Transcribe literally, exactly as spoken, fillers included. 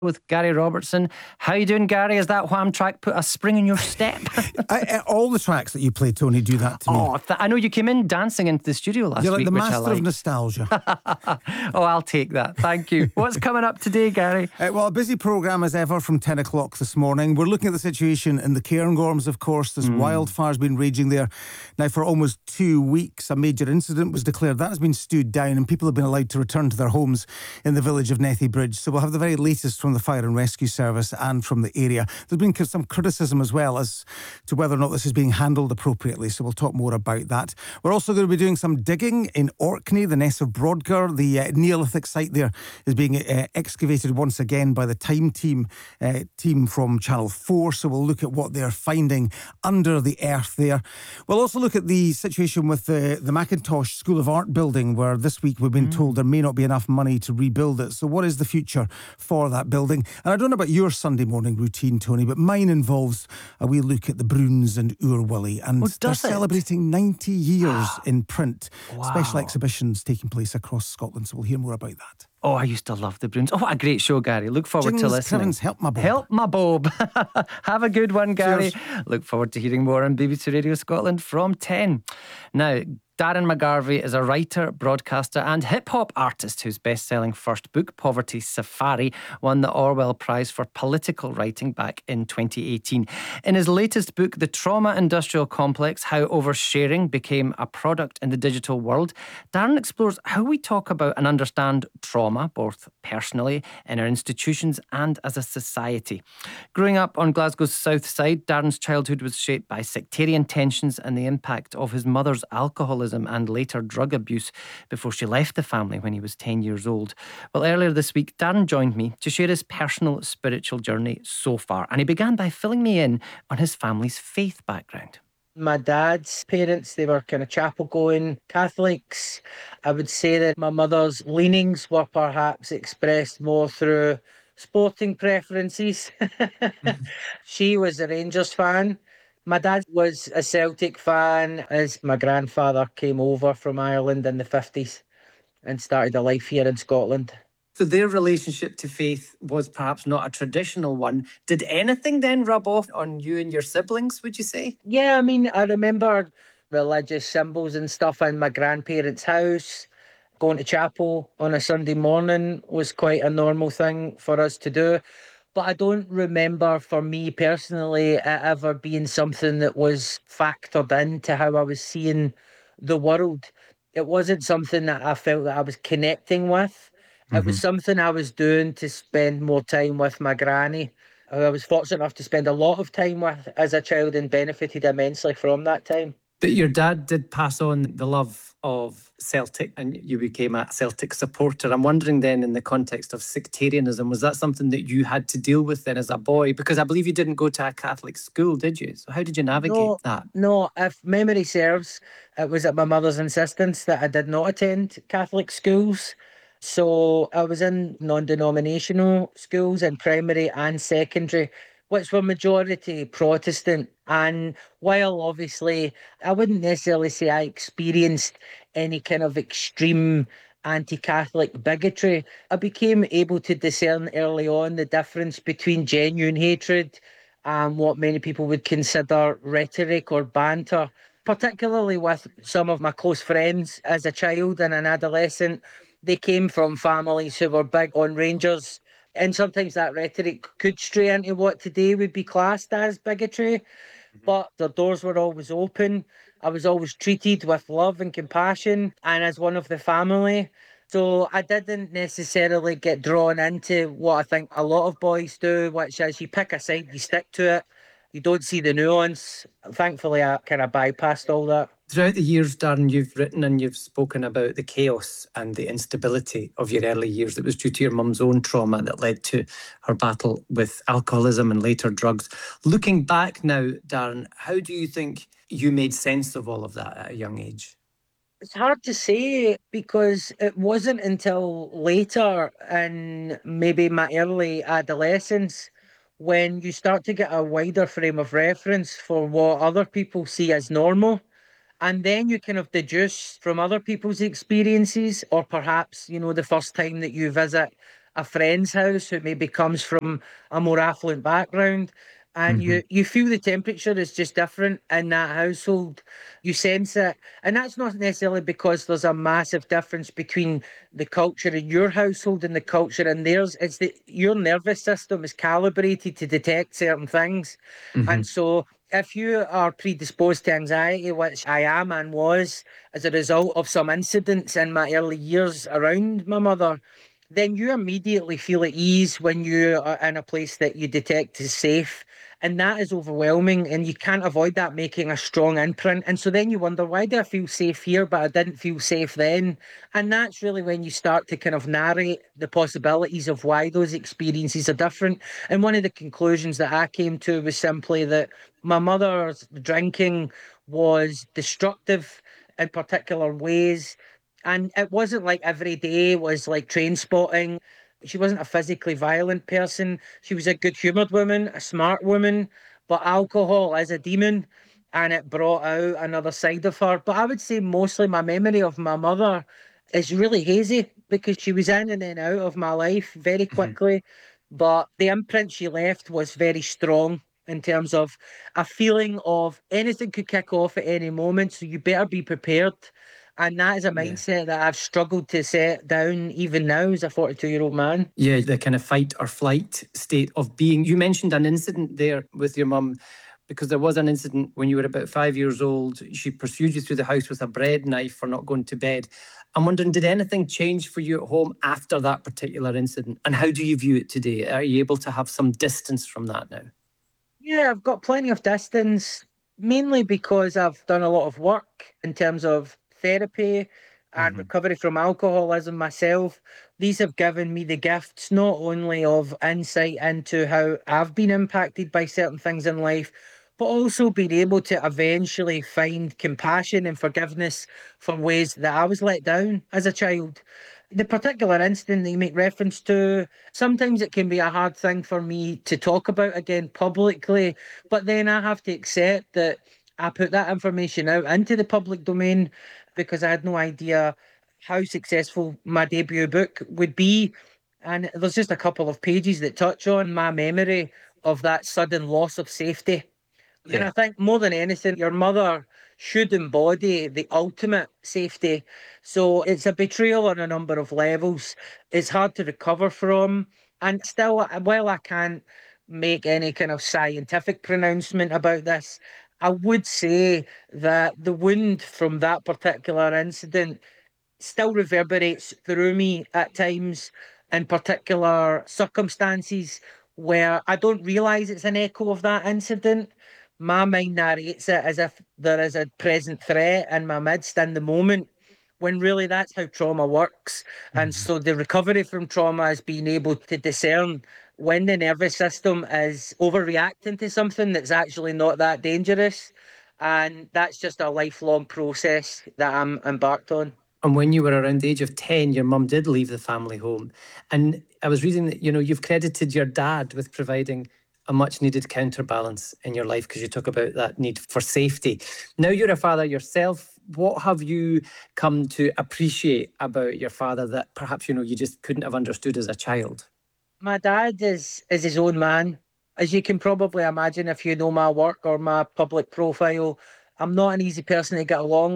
with Gary Robertson. How you doing, Gary? Is that Wham track put a spring in your step? I, I, all the tracks that you play, Tony, do that to me. Oh, th- I know you came in dancing into the studio last You're like week, the which I master like. of nostalgia. Oh, I'll take that. Thank you. What's coming up today, Gary? Uh, well, a busy programme as ever from ten o'clock this morning. We're looking at the situation in the Cairngorms, of course. There's mm. wildfires been raging there now for almost two weeks. A major incident was declared. That has been stewed down and people have been allowed to return to their homes in the village of Nethy Bridge. So we'll have the very latest from the Fire and Rescue Service and from the area. There's been some criticism as well as to whether or not this is being handled appropriately, so we'll talk more about that. We're also going to be doing some digging in Orkney, the Ness of Brodgar. The uh, Neolithic site there is being uh, excavated once again by the Time team, uh, team from Channel four, so we'll look at what they're finding under the earth there. We'll also look at the situation with the, the Macintosh School of Art building, where this week we've been mm. told there may not be enough money to rebuild it. So what is the future for that building? And I don't know about your Sunday morning routine, Tony, but mine involves a wee look at the Bruins and Urwilly, and oh, they're it? celebrating ninety years in print. Wow. Special exhibitions taking place across Scotland, so we'll hear more about that. Oh, I used to love the Bruins. Oh, what a great show, Gary. Look forward Jings to listening. Crivens, help my bob. Help my bob. Have a good one, Gary. Cheers. Look forward to hearing more on B B C Radio Scotland from ten. Now, Darren McGarvey is a writer, broadcaster and hip-hop artist whose best-selling first book, Poverty Safari, won the Orwell Prize for Political Writing back in twenty eighteen. In his latest book, The Trauma Industrial Complex, How Oversharing Became a Product in the Digital World, Darren explores how we talk about and understand trauma, both personally, in our institutions and as a society. Growing up on Glasgow's south side, Darren's childhood was shaped by sectarian tensions and the impact of his mother's alcoholism and later drug abuse before she left the family when he was ten years old. Well, earlier this week, Darren joined me to share his personal spiritual journey so far, and he began by filling me in on his family's faith background. My dad's parents, they were kind of chapel-going Catholics. I would say that my mother's leanings were perhaps expressed more through sporting preferences. mm. She was a Rangers fan. My dad was a Celtic fan as my grandfather came over from Ireland in the fifties and started a life here in Scotland. So their relationship to faith was perhaps not a traditional one. Did anything then rub off on you and your siblings, would you say? Yeah, I mean, I remember religious symbols and stuff in my grandparents' house. Going to chapel on a Sunday morning was quite a normal thing for us to do. But I don't remember, for me personally, it ever being something that was factored into how I was seeing the world. It wasn't something that I felt that I was connecting with. Mm-hmm. It was something I was doing to spend more time with my granny, who I was fortunate enough to spend a lot of time with as a child and benefited immensely from that time. But your dad did pass on the love of Celtic and you became a Celtic supporter. I'm wondering then, in the context of sectarianism, was that something that you had to deal with then as a boy? Because I believe you didn't go to a Catholic school, did you? So how did you navigate no, that? No, if memory serves, it was at my mother's insistence that I did not attend Catholic schools. So I was in non-denominational schools in primary and secondary, which were majority Protestant. And while obviously I wouldn't necessarily say I experienced any kind of extreme anti-Catholic bigotry, I became able to discern early on the difference between genuine hatred and what many people would consider rhetoric or banter, particularly with some of my close friends as a child and an adolescent. They came from families who were big on Rangers, and sometimes that rhetoric could stray into what today would be classed as bigotry, mm-hmm. but their doors were always open. I was always treated with love and compassion and as one of the family. So I didn't necessarily get drawn into what I think a lot of boys do, which is you pick a side, you stick to it, you don't see the nuance. Thankfully, I kind of bypassed all that. Throughout the years, Darren, you've written and you've spoken about the chaos and the instability of your early years that was due to your mum's own trauma that led to her battle with alcoholism and later drugs. Looking back now, Darren, how do you think you made sense of all of that at a young age? It's hard to say because it wasn't until later in maybe my early adolescence when you start to get a wider frame of reference for what other people see as normal. And then you kind of deduce from other people's experiences, or perhaps, you know, the first time that you visit a friend's house who maybe comes from a more affluent background. And Mm-hmm. you, you feel the temperature is just different in that household. You sense it. And that's not necessarily because there's a massive difference between the culture in your household and the culture in theirs. It's that your nervous system is calibrated to detect certain things. Mm-hmm. And so if you are predisposed to anxiety, which I am and was as a result of some incidents in my early years around my mother, then you immediately feel at ease when you are in a place that you detect is safe. And that is overwhelming, and you can't avoid that making a strong imprint. And so then you wonder, why do I feel safe here, but I didn't feel safe then? And that's really when you start to kind of narrate the possibilities of why those experiences are different. And one of the conclusions that I came to was simply that my mother's drinking was destructive in particular ways. And it wasn't like every day was like train spotting. She wasn't a physically violent person. She was a good humoured woman, a smart woman, but alcohol is a demon and it brought out another side of her. But I would say mostly my memory of my mother is really hazy because she was in and then out of my life very Mm-hmm. quickly. But the imprint she left was very strong in terms of a feeling of anything could kick off at any moment. So you better be prepared. And that is a Yeah. mindset that I've struggled to set down even now as a forty-two year old man. Yeah, the kind of fight or flight state of being. You mentioned an incident there with your mum, because there was an incident when you were about five years old. She pursued you through the house with a bread knife for not going to bed. I'm wondering, did anything change for you at home after that particular incident? And how do you view it today? Are you able to have some distance from that now? Yeah, I've got plenty of distance, mainly because I've done a lot of work in terms of therapy and Mm-hmm. recovery from alcoholism myself. These have given me the gifts not only of insight into how I've been impacted by certain things in life, but also being able to eventually find compassion and forgiveness for ways that I was let down as a child. The particular incident that you make reference to, sometimes it can be a hard thing for me to talk about again publicly, but then I have to accept that I put that information out into the public domain because I had no idea how successful my debut book would be. And there's just a couple of pages that touch on my memory of that sudden loss of safety. And I Yeah. think more than anything, your mother should embody the ultimate safety. So it's a betrayal on a number of levels. It's hard to recover from. And still, while I can't make any kind of scientific pronouncement about this, I would say that the wound from that particular incident still reverberates through me at times in particular circumstances where I don't realise it's an echo of that incident. My mind narrates it as if there is a present threat in my midst in the moment, when really that's how trauma works. And Mm-hmm. so the recovery from trauma is being able to discern when the nervous system is overreacting to something that's actually not that dangerous. And that's just a lifelong process that I'm embarked on. And when you were around the age of ten, your mum did leave the family home. And I was reading that, you know, you've credited your dad with providing a much needed counterbalance in your life because you talk about that need for safety. Now you're a father yourself. What have you come to appreciate about your father that perhaps, you know, you just couldn't have understood as a child? My dad is is his own man. As you can probably imagine if you know my work or my public profile, I'm not an easy person to get along